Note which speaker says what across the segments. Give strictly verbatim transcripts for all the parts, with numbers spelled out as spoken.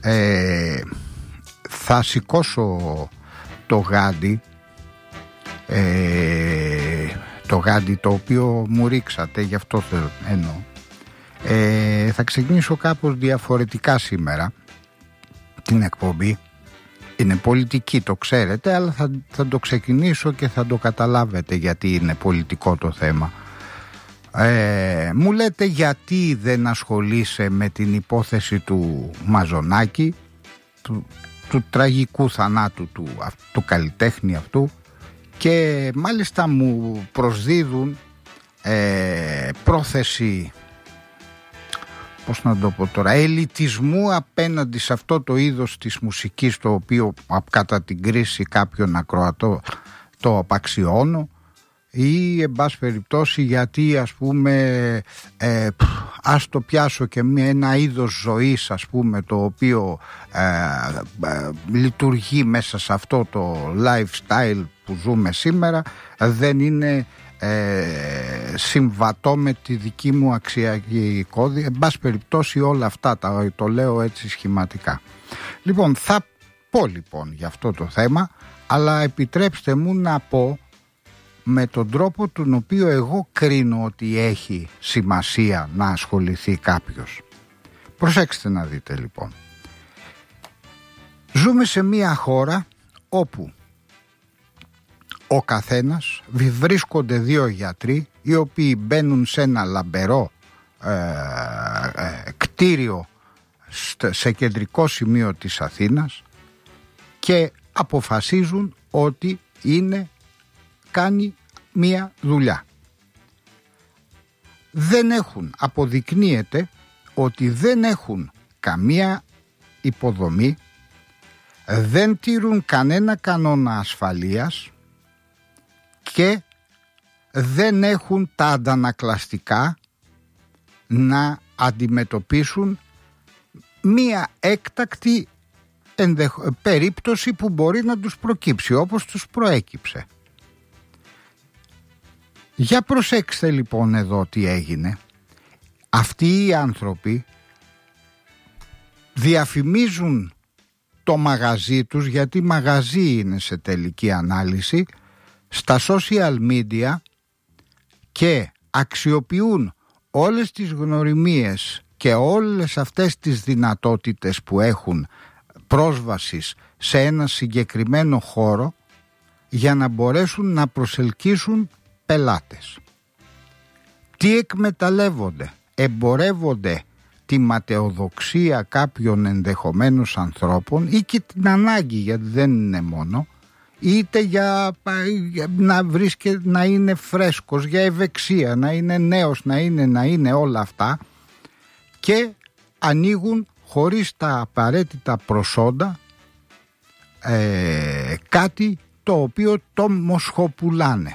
Speaker 1: ε, θα σηκώσω το γάντι, ε, το γάντι το οποίο μου ρίξατε, γι' αυτό θέλω εννοώ. Ε, θα ξεκινήσω κάπως διαφορετικά σήμερα την εκπομπή. Είναι πολιτική, το ξέρετε, αλλά θα, θα το ξεκινήσω και θα το καταλάβετε γιατί είναι πολιτικό το θέμα. Ε, μου λέτε γιατί δεν ασχολείσαι με την υπόθεση του Μαζονάκη, του, του τραγικού θανάτου του, του καλλιτέχνη αυτού, και μάλιστα μου προσδίδουν ε, πρόθεση, πώς να το πω τώρα, ελιτισμού απέναντι σε αυτό το είδος της μουσικής, το οποίο κατά την κρίση κάποιον ακροατό το απαξιώνω, ή εν πάση περιπτώσει γιατί ας πούμε ε, ας το πιάσω και μια, ένα είδος ζωής ας πούμε το οποίο ε, ε, λειτουργεί μέσα σε αυτό το lifestyle που ζούμε σήμερα, δεν είναι ε, συμβατό με τη δική μου αξιακή κώδη. Εν πάση περιπτώσει όλα αυτά τα, το λέω έτσι σχηματικά. Λοιπόν, θα πω λοιπόν για αυτό το θέμα, αλλά επιτρέψτε μου να πω με τον τρόπο τον οποίο εγώ κρίνω ότι έχει σημασία να ασχοληθεί κάποιος. Προσέξτε να δείτε λοιπόν. Ζούμε σε μια χώρα όπου ο καθένας, βρίσκονται δύο γιατροί οι οποίοι μπαίνουν σε ένα λαμπερό ε, ε, κτίριο σε κεντρικό σημείο της Αθήνας και αποφασίζουν ότι είναι κάνει μία δουλειά. Δεν έχουν, αποδεικνύεται ότι δεν έχουν καμία υποδομή, δεν τηρούν κανένα κανόνα ασφαλείας και δεν έχουν τα αντανακλαστικά να αντιμετωπίσουν μία έκτακτη ενδεχ... περίπτωση που μπορεί να τους προκύψει, όπως τους προέκυψε. Για προσέξτε λοιπόν εδώ τι έγινε. Αυτοί οι άνθρωποι διαφημίζουν το μαγαζί τους, γιατί μαγαζί είναι σε τελική ανάλυση, στα social media και αξιοποιούν όλες τις γνωριμίες και όλες αυτές τις δυνατότητες που έχουν πρόσβασης σε ένα συγκεκριμένο χώρο για να μπορέσουν να προσελκύσουν πελάτες. Τι εκμεταλλεύονται? Εμπορεύονται τη ματαιοδοξία κάποιων ενδεχομένως ανθρώπων ή και την ανάγκη, γιατί δεν είναι μόνο, είτε για, για να βρίσκεται, να είναι φρέσκος, για ευεξία, να είναι νέος, να είναι, να είναι όλα αυτά, και ανοίγουν χωρίς τα απαραίτητα προσόντα ε, κάτι το οποίο το μοσχοπουλάνε.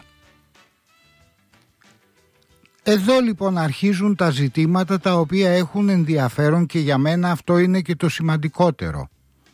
Speaker 1: Εδώ λοιπόν αρχίζουν τα ζητήματα τα οποία έχουν ενδιαφέρον και για μένα αυτό είναι και το σημαντικότερο.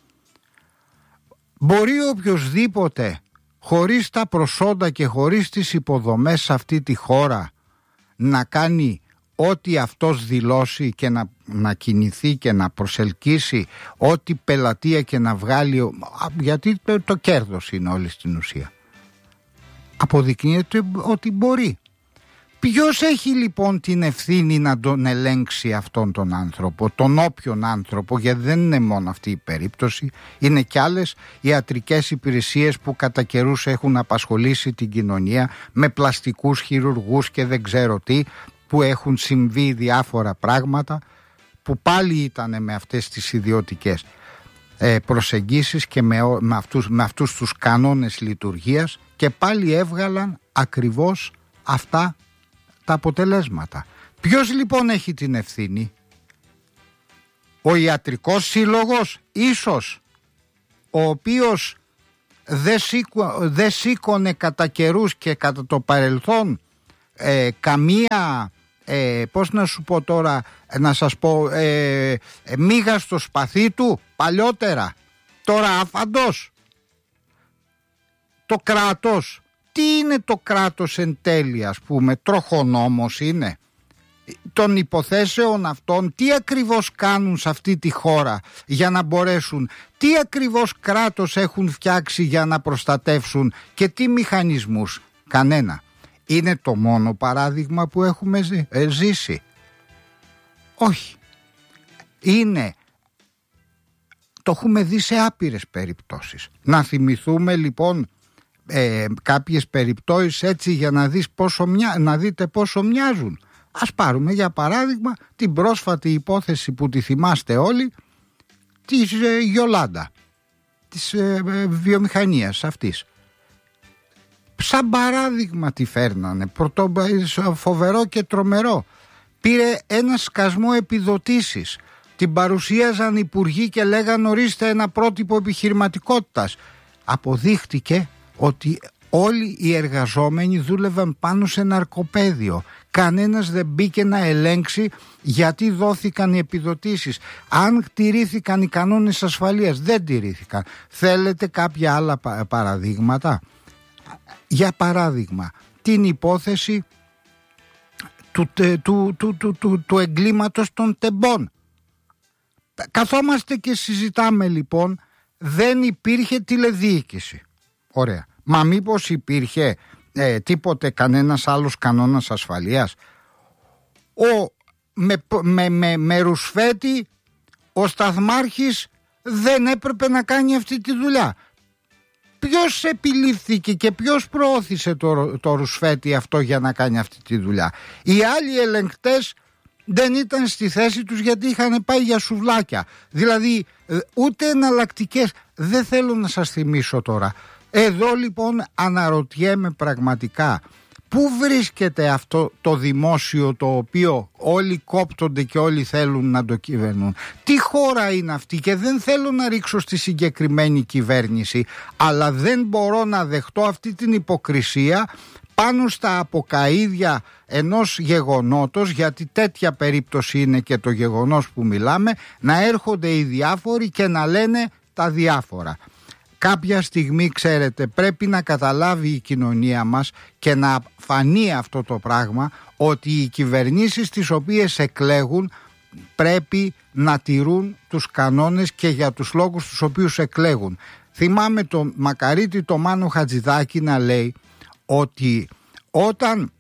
Speaker 1: Μπορεί οποιοσδήποτε χωρίς τα προσόντα και χωρίς τις υποδομές σε αυτή τη χώρα να κάνει ό,τι αυτός δηλώσει και να, να κινηθεί και να προσελκύσει ό,τι πελατεία και να βγάλει, γιατί το, το κέρδος είναι όλη στην ουσία. Αποδεικνύεται ότι μπορεί. Ποιος έχει λοιπόν την ευθύνη να τον ελέγξει αυτόν τον άνθρωπο, τον όποιον άνθρωπο, γιατί δεν είναι μόνο αυτή η περίπτωση, είναι και άλλες ιατρικές υπηρεσίες που κατά καιρούς έχουν απασχολήσει την κοινωνία με πλαστικούς χειρουργούς και δεν ξέρω τι, που έχουν συμβεί διάφορα πράγματα που πάλι ήταν με αυτές τις ιδιωτικές ε, προσεγγίσεις και με, με, αυτούς, με αυτούς τους κανόνες λειτουργίας και πάλι έβγαλαν ακριβώς αυτά τα αποτελέσματα. Ποιος λοιπόν έχει την ευθύνη? Ο ιατρικός σύλλογος ίσως, ο οποίος δεν, σήκω, δεν σήκωνε κατά καιρούς και κατά το παρελθόν ε, καμία ε, πώς να σου πω τώρα, να σας πω ε, ε, μίγα στο σπαθί του παλιότερα. Τώρα άφαντος. Το κράτος, τι είναι το κράτος εν τέλει, ας πούμε? Τροχονόμος είναι? των υποθέσεων αυτών, τι ακριβώς κάνουν σε αυτή τη χώρα για να μπορέσουν, τι ακριβώς κράτος έχουν φτιάξει για να προστατεύσουν και τι μηχανισμούς. Κανένα. Είναι το μόνο παράδειγμα που έχουμε ζήσει? Όχι. Είναι, το έχουμε δει σε άπειρες περιπτώσεις. Να θυμηθούμε λοιπόν ε, κάποιες περιπτώσεις έτσι για να, δεις πόσο μοια... να δείτε πόσο μοιάζουν. Ας πάρουμε για παράδειγμα την πρόσφατη υπόθεση που τη θυμάστε όλοι, της ε, Γιολάντα, της ε, ε, βιομηχανίας αυτής. Σαν παράδειγμα τη φέρνανε, πρωτο, φοβερό και τρομερό. Πήρε ένα σκασμό επιδοτήσεις, την παρουσίαζαν υπουργοί και λέγαν ορίστε ένα πρότυπο επιχειρηματικότητας. Αποδείχτηκε ότι όλοι οι εργαζόμενοι δούλευαν πάνω σε ναρκοπαίδιο. Κανένας δεν μπήκε να ελέγξει γιατί δόθηκαν οι επιδοτήσεις. Αν τηρήθηκαν οι κανόνες ασφαλείας, δεν τηρήθηκαν. Θέλετε κάποια άλλα παραδείγματα? Για παράδειγμα, την υπόθεση του, του, του, του, του, του εγκλήματος των τεμπών. Καθόμαστε και συζητάμε λοιπόν, δεν υπήρχε τηλεδιοίκηση. Ωραία. Μα μήπως υπήρχε ε, τίποτε, κανένας άλλος κανόνας ασφαλείας? Ο, με, με, με, με ρουσφέτη ο σταθμάρχης δεν έπρεπε να κάνει αυτή τη δουλειά. Ποιος επιλήφθηκε και ποιος προώθησε το, το ρουσφέτη αυτό για να κάνει αυτή τη δουλειά? Οι άλλοι ελεγκτές δεν ήταν στη θέση τους γιατί είχαν πάει για σουβλάκια. Δηλαδή ούτε εναλλακτικές. Δεν θέλω να σας θυμίσω τώρα. Εδώ λοιπόν αναρωτιέμαι πραγματικά, πού βρίσκεται αυτό το δημόσιο το οποίο όλοι κόπτονται και όλοι θέλουν να το κυβερνούν? Τι χώρα είναι αυτή? Και δεν θέλω να ρίξω στη συγκεκριμένη κυβέρνηση, αλλά δεν μπορώ να δεχτώ αυτή την υποκρισία πάνω στα αποκαΐδια ενός γεγονότος, γιατί τέτοια περίπτωση είναι και το γεγονός που μιλάμε, να έρχονται οι διάφοροι και να λένε τα διάφορα. Κάποια στιγμή, ξέρετε, πρέπει να καταλάβει η κοινωνία μας και να φανεί αυτό το πράγμα, ότι οι κυβερνήσεις τις οποίες εκλέγουν πρέπει να τηρούν τους κανόνες και για τους λόγους τους οποίους εκλέγουν. Θυμάμαι τον μακαρίτη το Μάνο Χατζηδάκη να λέει ότι όταν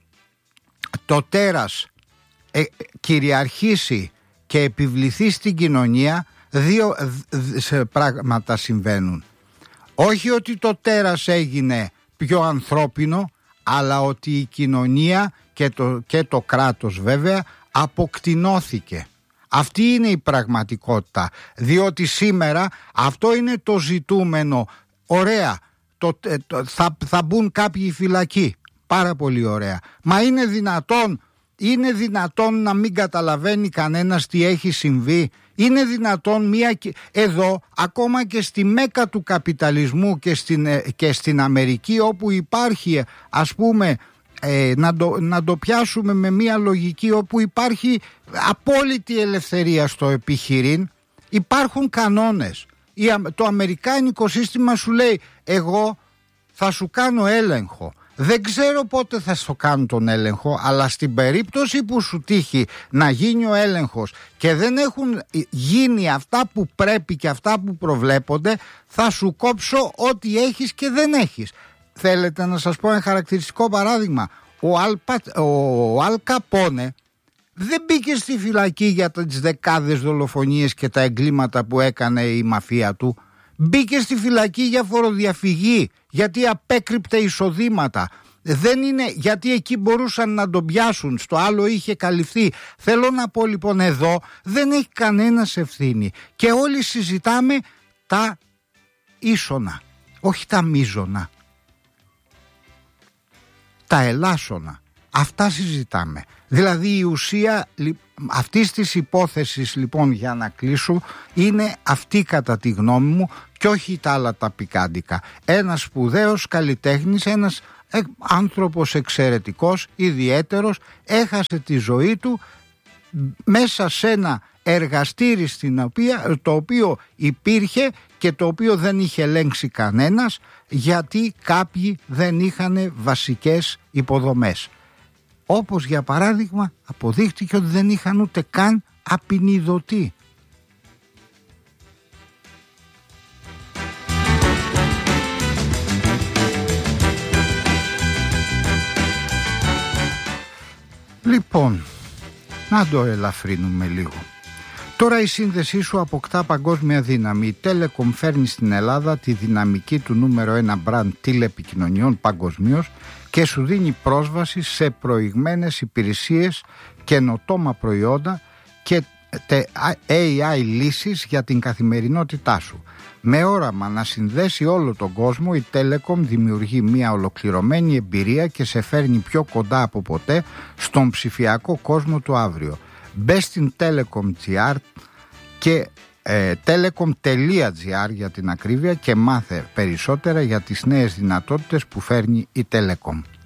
Speaker 1: το τέρας ε, κυριαρχήσει και επιβληθεί στην κοινωνία, δύο ε, πράγματα συμβαίνουν. Όχι ότι το τέρας έγινε πιο ανθρώπινο, αλλά ότι η κοινωνία και το, και το κράτος βέβαια αποκτηνώθηκε. Αυτή είναι η πραγματικότητα, διότι σήμερα αυτό είναι το ζητούμενο. Ωραία, το, το, θα, θα μπουν κάποιοι φυλακοί, πάρα πολύ ωραία. Μα είναι δυνατόν, είναι δυνατόν να μην καταλαβαίνει κανένας τι έχει συμβεί? Είναι δυνατόν μια... Εδώ ακόμα και στη μέκα του καπιταλισμού και στην, και στην Αμερική, όπου υπάρχει, ας πούμε, ε, να, το, να το πιάσουμε με μια λογική, όπου υπάρχει απόλυτη ελευθερία στο επιχειρήν, υπάρχουν κανόνες. Η, το αμερικάνικο σύστημα σου λέει εγώ θα σου κάνω έλεγχο. Δεν ξέρω πότε θα στο κάνουν τον έλεγχο, αλλά στην περίπτωση που σου τύχει να γίνει ο έλεγχος και δεν έχουν γίνει αυτά που πρέπει και αυτά που προβλέπονται, θα σου κόψω ό,τι έχεις και δεν έχεις. Θέλετε να σας πω ένα χαρακτηριστικό παράδειγμα? Ο Αλ, ο Αλ Καπόνε δεν μπήκε στη φυλακή για τις δεκάδες δολοφονίες και τα εγκλήματα που έκανε η μαφία του. Μπήκε στη φυλακή για φοροδιαφυγή, γιατί απέκρυπτε εισοδήματα. Δεν είναι, γιατί εκεί μπορούσαν να τον πιάσουν, στο άλλο είχε καλυφθεί. Θέλω να πω λοιπόν, εδώ δεν έχει κανένας ευθύνη και όλοι συζητάμε τα ίσονα, όχι τα μείζωνα, τα ελάσσονα. Αυτά συζητάμε. Δηλαδή η ουσία αυτής της υπόθεσης, λοιπόν, για να κλείσω, είναι αυτή κατά τη γνώμη μου και όχι τα άλλα τα πικάντικα. Ένας σπουδαίος καλλιτέχνης, ένας ε, άνθρωπος εξαιρετικός, ιδιαίτερος, έχασε τη ζωή του μέσα σε ένα εργαστήρι στην οποία, το οποίο υπήρχε και το οποίο δεν είχε ελέγξει κανένας, γιατί κάποιοι δεν είχαν βασικές υποδομές. Όπως για παράδειγμα αποδείχτηκε ότι δεν είχαν ούτε καν απεινιδωτή. Λοιπόν, να το ελαφρύνουμε λίγο. Τώρα η σύνδεσή σου αποκτά παγκόσμια δύναμη. Η Telecom φέρνει στην Ελλάδα τη δυναμική του νούμερο ένα μπραντ τηλεπικοινωνιών παγκοσμίως και σου δίνει πρόσβαση σε προηγμένες υπηρεσίες, καινοτόμα προϊόντα και έι άι λύσεις για την καθημερινότητά σου. Με όραμα να συνδέσει όλο τον κόσμο, η Telecom δημιουργεί μια ολοκληρωμένη εμπειρία και σε φέρνει πιο κοντά από ποτέ στον ψηφιακό κόσμο του αύριο. Μπες στην Telecom.gr και ε, telecom.gr για την ακρίβεια και μάθε περισσότερα για τις νέες δυνατότητες που φέρνει η Telecom.